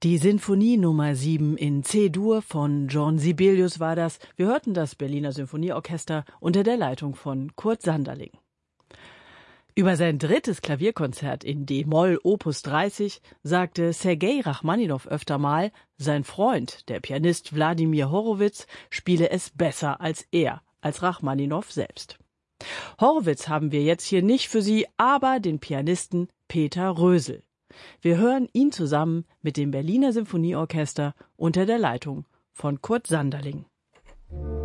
Die Sinfonie Nummer 7 in C-Dur von Jean Sibelius war das. Wir hörten das Berliner Symphonieorchester unter der Leitung von Kurt Sanderling. Über sein drittes Klavierkonzert in D-Moll Opus 30 sagte Sergei Rachmaninow öfter mal, sein Freund, der Pianist Wladimir Horowitz, spiele es besser als er, als Rachmaninow selbst. Horowitz haben wir jetzt hier nicht für Sie, aber den Pianisten Peter Rösel. Wir hören ihn zusammen mit dem Berliner Symphonieorchester unter der Leitung von Kurt Sanderling.